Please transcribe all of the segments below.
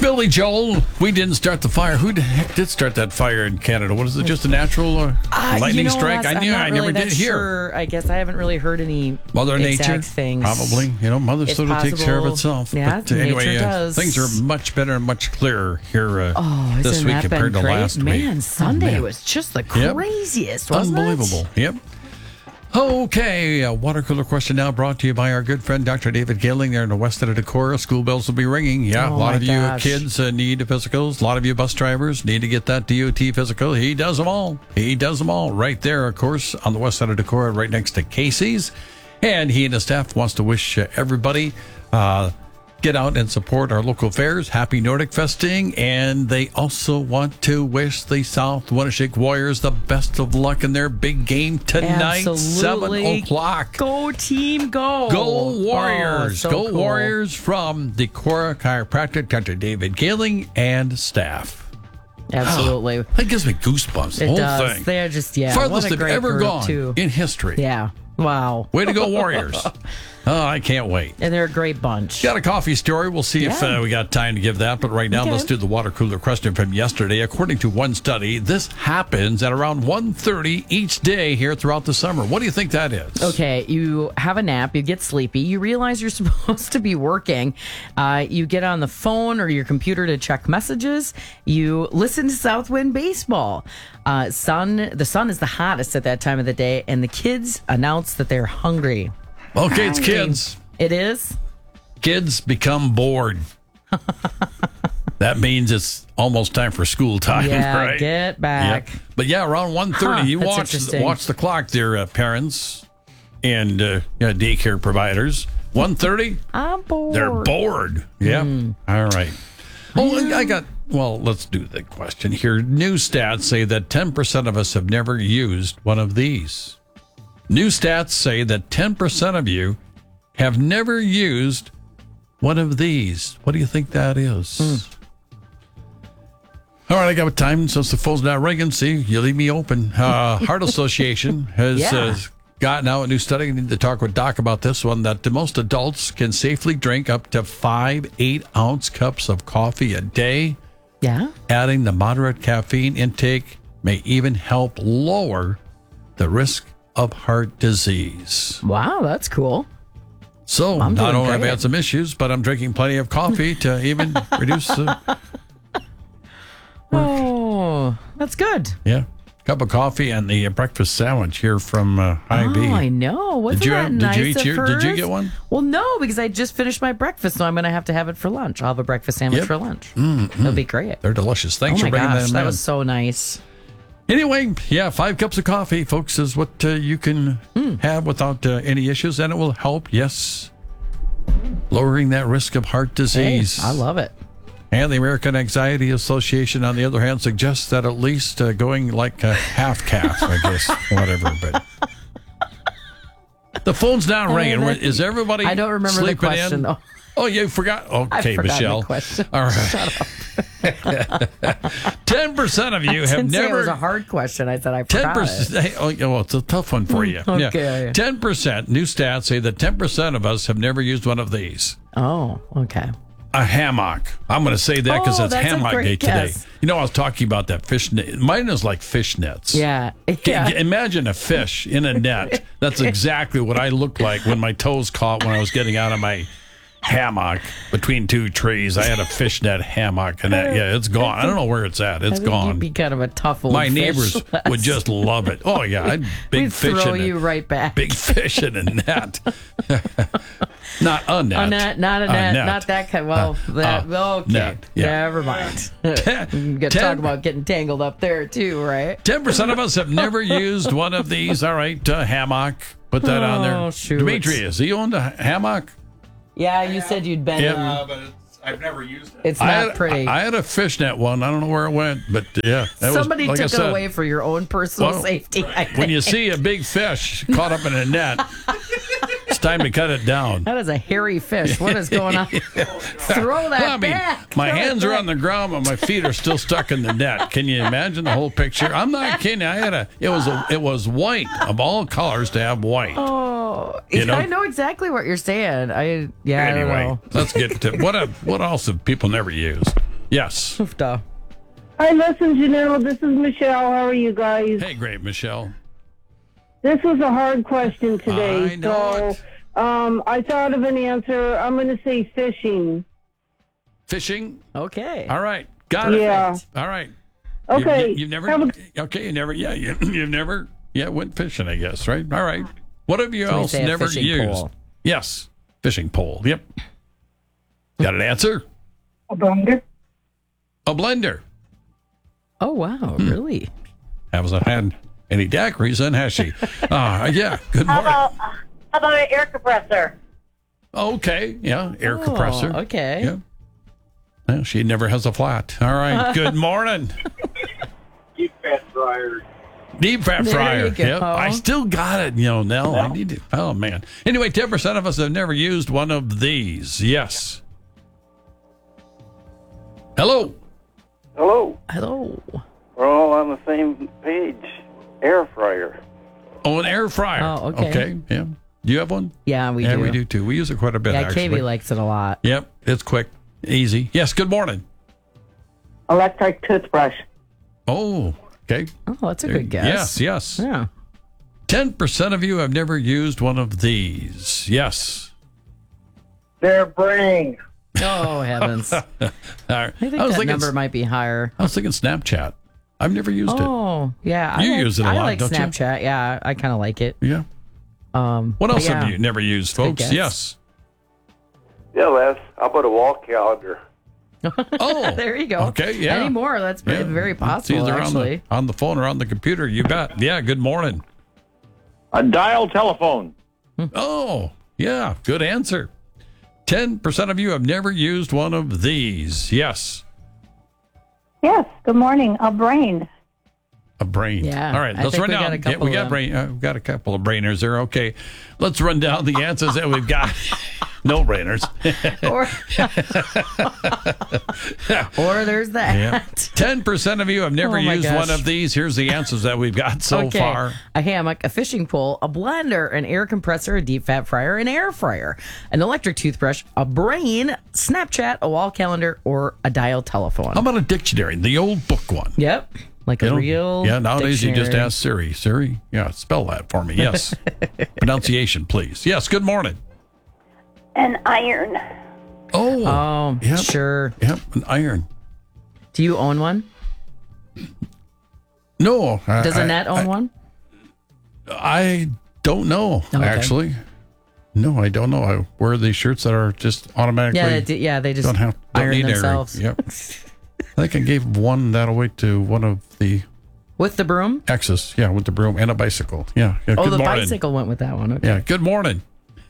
Billy Joel, we didn't start the fire. Who the heck did start that fire in Canada? What is it, just a natural lightning strike? I knew, I never did hear. I guess I haven't really heard any Mother Nature things. Probably. Mother It's sort of takes care of itself. Yeah, But anyway, nature does. things are much better and much clearer here this Isn't week that compared been to great? last week. Man, Sunday man. was just the craziest, wasn't Unbelievable. it? Yep. Okay, a water cooler question now brought to you by our good friend Dr. David Gilling there in the west end of Decorah. School bells will be ringing. Yeah, Oh, a lot my of you gosh. kids need physicals. A lot of you bus drivers need to get that DOT physical. He does them all. He does them all right there, of course, on the west side of Decorah, right next to Casey's. And he and his staff wants to wish everybody get out and support our local fairs. Happy Nordic Festing. And they also want to wish the South Winnipeg Warriors the best of luck in their big game tonight, Absolutely. 7 o'clock. Go team, go! Go Warriors! Oh, so Go cool. Warriors from Decorah Chiropractic, Dr. David Gilling and staff. Absolutely. That gives me goosebumps, the It whole does. thing. They're just, what Farthest a they've great ever group, gone too. in history. Yeah. Wow. Way to go, Warriors. Oh, I can't wait. And they're a great bunch. Got a coffee story. We'll see if we got time to give that. But right now, let's do the water cooler question from yesterday. According to one study, this happens at around 1:30 each day here throughout the summer. What do you think that is? Okay, you have a nap, you get sleepy, you realize you're supposed to be working, you get on the phone or your computer to check messages, you listen to Southwind Baseball. The sun is the hottest at that time of the day, and the kids announce that they're hungry. Okay, it's kids. It is? Kids become bored. That means it's almost time for school time, Yeah, right? get back. Yep. But yeah, around 1:30, you that's watch interesting. the clock there, parents and daycare providers. 1:30, I'm bored. they're bored. Yep. All right. Oh, let's do the question here. New stats say that 10% of us have never used one of these. New stats say that 10% of you have never used one of these. What do you think that is? All right, I got time since the phone's not ringing. See, you leave me open. Heart Association has gotten out a new study. I need to talk with Doc about this one, that most adults can safely drink up to 5 8-ounce cups of coffee a day. Yeah? Adding the moderate caffeine intake may even help lower the risk of heart disease. Wow, that's cool. So, I'm not doing only have I great. had some issues, but I'm drinking plenty of coffee to even reduce Oh, that's good. cup of coffee and the breakfast sandwich here from Hy-Vee. Oh, I know. Wasn't that nice Did you eat of Did you hers? get one? Well, no, because I just finished my breakfast, so I'm going to have it for lunch. I'll have a breakfast sandwich Yep. for lunch. It'll be great. They're delicious. Thanks Oh for my bringing gosh, them that in. was so nice. Anyway, 5 cups of coffee, folks, is what you can have without any issues, and it will help, lowering that risk of heart Hey, disease. I love it. And the American Anxiety Association, on the other hand, suggests that at least going like a half calf, I guess, whatever. But the phone's not ringing. Is everybody I don't remember the sleeping question, in? though. Oh, you forgot? Okay, I forgot Michelle. the question. All right. Shut up. 10% of you I have didn't say it never... was a hard question. I said I forgot 10%. it. Oh, yeah, well, it's a tough one for you. Okay. 10%. New stats say that 10% of us have never used one of these. Oh, okay. A hammock. I'm going to say that because Oh, it's that's a hammock great day today. guess. I was talking about that fish net. Mine is like fish nets. Yeah. Imagine a fish in a net. That's exactly what I looked like when my toes caught when I was getting out of my hammock between two trees. I had a fishnet hammock, and it's gone. I don't know where it's at. It's I think gone. You'd be kind of a tough old My fish. neighbors would just love it. Oh yeah, I'd big We'd fish throw in you right back. big fish in a net. Not a net. Not a net. Not that kind. Well, okay. Net, yeah. Never mind. We got to talk about getting tangled up there too, right? 10% of us have never used one of these. All right, hammock. Put that on there. Oh, shoot. Demetrius, he owned a hammock. Yeah, you said you'd been in. But I've never used it. It's not pretty. I had a fishnet one. I don't know where it went, but that Somebody was, like I took it said, away for your own personal Well, safety. I When you think. see a big fish caught up in a net, it's time to cut it down. That is a hairy fish. What is going on? Throw that Well, I mean, back. my Throw it hands are back. on the ground, but my feet are still stuck in the net. Can you imagine the whole picture? I'm not kidding. It was white, of all colors to have white. Oh, You know? I know exactly what you're saying. I don't Anyway, know. let's get to what else have people never used? Yes. Duh. Hi, listen, Janelle. This is Michelle. How are you guys? Hey, great, Michelle. This was a hard question today. I know it. I thought of an answer. I'm going to say fishing. Fishing? Okay. All right. Got it. Yeah. All right. Okay. You've never. Have Okay. You never. Yeah. You've never. Yeah. Went fishing, I guess. Right. All right. What have you So we else say a never fishing used? pole. Yes. Fishing pole. Yep. Got an answer? A blender. A blender. Oh, wow. Really? Hasn't had any daiquiris then, has she? Yeah. Good morning. How about an air compressor? Okay. Yeah. Air Oh, compressor. okay. Yeah. Well, she never has a flat. All right. Good morning. Deep fat fryer. Deep fat There fryer. you go. Yep. I still got it, Nell. I need to. Oh, man. Anyway, 10% of us have never used one of these. Yes. Hello. Hello. Hello. We're all on the same page. Air fryer. Oh, an air fryer. Oh, okay. Yeah. Do you have one? Yeah, we Yeah, do. we do too. We use it quite a bit, Yeah, actually. KB likes it a lot. Yep. It's quick, easy. Yes. Good morning. Electric toothbrush. Oh, okay. Oh, that's a good guess. Yes. Yeah. 10% of you have never used one of these. Yes. Their brain. Oh, heavens. I All right. think I was that thinking, number might be higher. I was thinking Snapchat. I've never used it. Oh, yeah. You use it a I lot, like don't you? Snapchat. Yeah, I kind of like it. Yeah. What but else yeah. have you never used, Good folks? guess. Yes. Yeah, Les. How about a wall calendar? Oh, There you go. Okay, yeah. Any more? That's Yeah. very It's possible, either actually. on the phone or on the computer. You bet. Yeah. Good morning. A dial telephone. Oh, yeah. Good answer. 10% of you have never used one of these. Yes. Yes. Good morning. A brain. A brain. Yeah, All right. I Let's think run we down. got a couple we got of brain. We've got a couple of brainers there. Okay. Let's run down the answers that we've got. No brainers. Or, or there's that. Yeah. 10% of you have never Oh, my used gosh. one of these. Here's the answers that we've got so Okay. far. A hammock, a fishing pole, a blender, an air compressor, a deep fat fryer, an air fryer, an electric toothbrush, a brain, Snapchat, a wall calendar, or a dial telephone. How about a dictionary? The old book one. Yep. Like You a know? real. Yeah, nowadays you just dictionary. ask Siri. Siri, yeah, spell that for me. Yes. Pronunciation, please. Yes, good morning. An iron. Oh. Oh, Yep. sure. Yep, an iron. Do you own one? No. Does Annette own one? I don't know, Okay. actually. No, I don't know. I wear these shirts that are just automatically. They just don't iron need themselves. Yep. I think I gave one that away to one of the With the broom? exes. Yeah, with the broom and a bicycle. Yeah. Yeah, Oh, good the morning. bicycle went with that one. Okay. Yeah, good morning.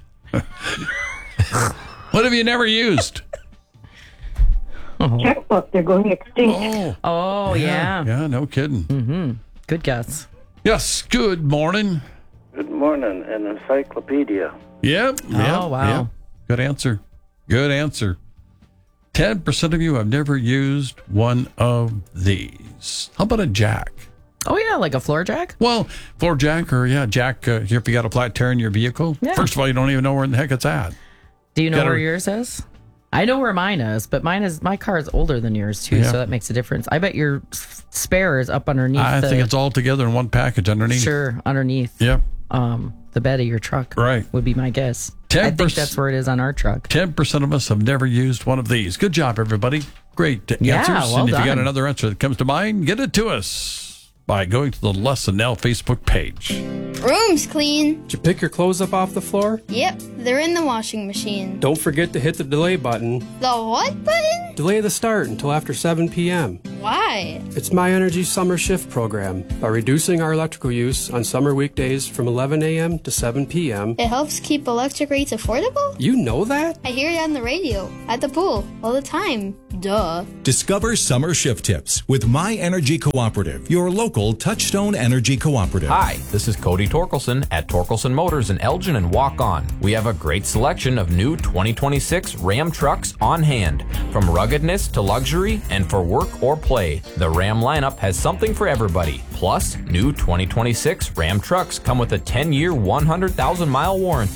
What have you never used? Checkbook. They're going extinct. Oh, yeah. Yeah, no kidding. Good guess. Yes, good morning. Good morning. An encyclopedia. Yep. Oh, wow. Yep. Good answer. Good answer. 10% of you have never used one of these. How about a jack? Oh, yeah, like a floor jack? Well, floor jack or, jack, if you got a flat tire in your vehicle. Yeah. First of all, you don't even know where in the heck it's at. Do you know Gotta- where yours is? I know where mine is, but my car is older than yours, too, Yeah. so that makes a difference. I bet your spare is up underneath I think it's all together in one package underneath. Sure, underneath Yep. the bed of your truck. Right. Would be my guess. 10%. I think that's where it is on our truck. 10% of us have never used one of these. Good job, everybody. Great Yeah, answers. well And if you got done. another answer that comes to mind, get it to us by going to the Les and Nell Facebook page. Room's clean. Did you pick your clothes up off the floor? Yep, they're in the washing machine. Don't forget to hit the delay button. The what button? Delay the start until after 7 p.m. Why? It's My Energy Summer Shift program. By reducing our electrical use on summer weekdays from 11 a.m. to 7 p.m. It helps keep electric rates affordable? You know that? I hear it on the radio, at the pool, all the time. Duh. Discover summer shift tips with My Energy Cooperative, your local Touchstone Energy Cooperative. Hi, this is Cody Torkelson at Torkelson Motors in Elgin and Walk On. We have a great selection of new 2026 Ram trucks on hand. From ruggedness to luxury and for work or play, the Ram lineup has something for everybody. Plus, new 2026 Ram trucks come with a 10-year, 100,000-mile warranty.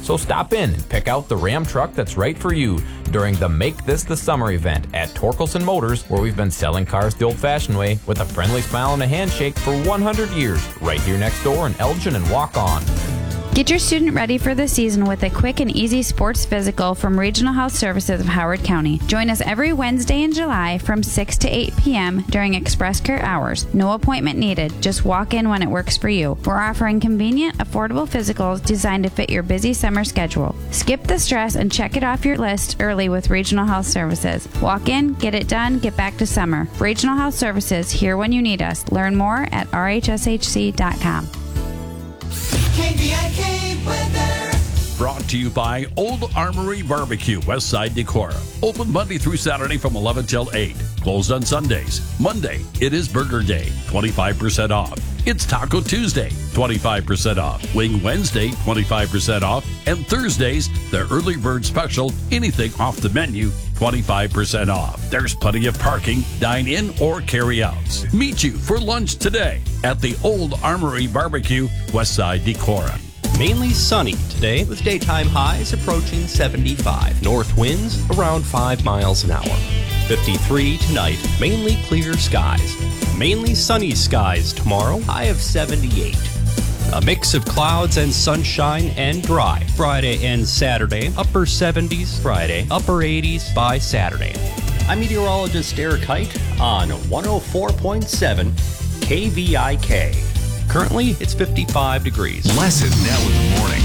So stop in and pick out the Ram truck that's right for you during the Make This the Summer event at Torkelson Motors, where we've been selling cars the old-fashioned way with a friendly smile and a handshake for 100 years, right here next door in Elgin and Walk On. Get your student ready for the season with a quick and easy sports physical from Regional Health Services of Howard County. Join us every Wednesday in July from 6 to 8 p.m. during Express Care hours. No appointment needed. Just walk in when it works for you. We're offering convenient, affordable physicals designed to fit your busy summer schedule. Skip the stress and check it off your list early with Regional Health Services. Walk in, get it done, get back to summer. Regional Health Services, here when you need us. Learn more at rhshc.com. KVIK weather. Brought to you by Old Armory Barbecue, Westside Decorah. Open Monday through Saturday from 11 till 8. Closed on Sundays. Monday, it is Burger Day, 25% off. It's Taco Tuesday, 25% off. Wing Wednesday, 25% off. And Thursdays, the early bird special, anything off the menu, 25% off. There's plenty of parking, dine in or carry outs. Meet you for lunch today at the Old Armory Barbecue, Westside Decorah. Mainly sunny today with daytime highs approaching 75. North winds around 5 miles an hour. 53 tonight, mainly clear skies. Mainly sunny skies tomorrow, high of 78. A mix of clouds and sunshine and dry. Friday and Saturday, upper 70s Friday, upper 80s by Saturday. I'm meteorologist Eric Height on 104.7 KVIK. Currently, it's 55 degrees. Lesson now in the morning